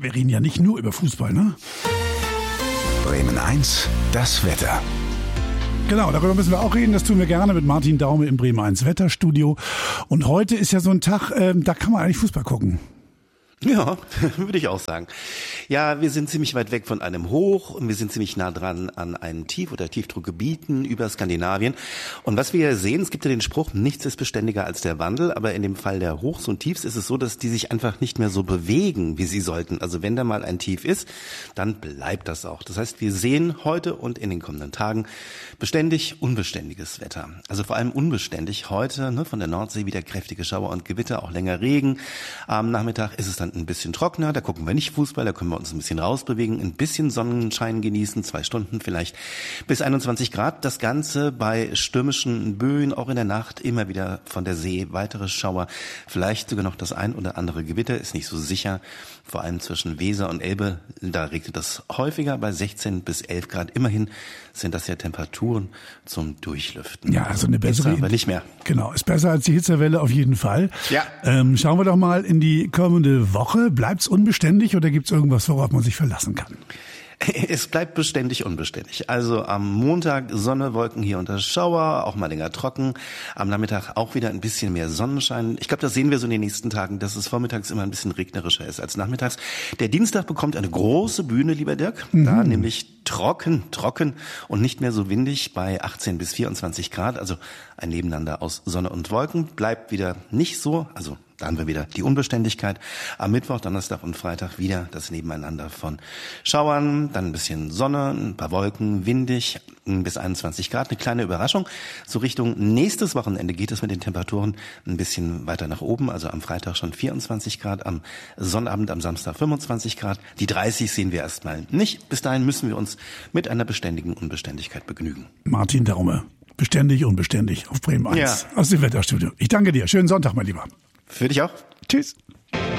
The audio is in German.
wir reden ja nicht nur über Fußball, ne? Bremen 1, das Wetter. Genau, darüber müssen wir auch reden. Das tun wir gerne mit Martin Daume im Bremen 1 Wetterstudio. Und heute ist ja so ein Tag, da kann man eigentlich Fußball gucken. Ja, würde ich auch sagen. Ja, wir sind ziemlich weit weg von einem Hoch und wir sind ziemlich nah dran an einem Tief- oder Tiefdruckgebieten über Skandinavien. Und was wir hier sehen, es gibt ja den Spruch, nichts ist beständiger als der Wandel, aber in dem Fall der Hochs und Tiefs ist es so, dass die sich einfach nicht mehr so bewegen, wie sie sollten. Also wenn da mal ein Tief ist, dann bleibt das auch. Das heißt, wir sehen heute und in den kommenden Tagen beständig unbeständiges Wetter. Also vor allem unbeständig heute, von der Nordsee wieder kräftige Schauer und Gewitter, auch länger Regen. Am Nachmittag ist es dann ein bisschen trockener, da gucken wir nicht Fußball, da können wir uns ein bisschen rausbewegen, ein bisschen Sonnenschein genießen, 2 Stunden vielleicht bis 21 Grad. Das Ganze bei stürmischen Böen, auch in der Nacht immer wieder von der See, weitere Schauer, vielleicht sogar noch das ein oder andere Gewitter, ist nicht so sicher. Vor allem zwischen Weser und Elbe, da regnet das häufiger bei 16 bis 11 Grad. Immerhin sind das ja Temperaturen zum Durchlüften. Ja, also eine bessere, aber nicht mehr. Genau, ist besser als die Hitzewelle auf jeden Fall. Ja. Schauen wir doch mal in die kommende Woche. Bleibt's unbeständig oder gibt's irgendwas, worauf man sich verlassen kann? Es bleibt beständig unbeständig. Also am Montag Sonne, Wolken hier unter Schauer, auch mal länger trocken. Am Nachmittag auch wieder ein bisschen mehr Sonnenschein. Ich glaube, das sehen wir so in den nächsten Tagen, dass es vormittags immer ein bisschen regnerischer ist als nachmittags. Der Dienstag bekommt eine große Bühne, lieber Dirk. Da nämlich trocken und nicht mehr so windig bei 18 bis 24 Grad. Also ein Nebeneinander aus Sonne und Wolken bleibt wieder nicht so. Also da haben wir wieder die Unbeständigkeit. Am Mittwoch, Donnerstag und Freitag wieder das Nebeneinander von Schauern, dann ein bisschen Sonne, ein paar Wolken, windig bis 21 Grad. Eine kleine Überraschung. So Richtung nächstes Wochenende geht es mit den Temperaturen ein bisschen weiter nach oben. Also am Freitag schon 24 Grad, am Sonnabend, am Samstag 25 Grad. Die 30 sehen wir erstmal nicht. Bis dahin müssen wir uns mit einer beständigen Unbeständigkeit begnügen. Martin Daume, beständig, unbeständig auf Bremen 1 aus dem Wetterstudio. Ich danke dir. Schönen Sonntag, mein Lieber. Für dich auch. Tschüss.